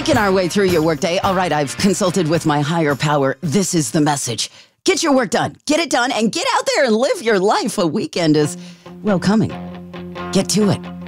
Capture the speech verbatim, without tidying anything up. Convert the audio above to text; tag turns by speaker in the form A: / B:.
A: Making our way through your workday. All right, I've consulted with my higher power. This is the message. Get your work done. Get it done and get out there and live your life. A weekend is, well, coming. Get to it.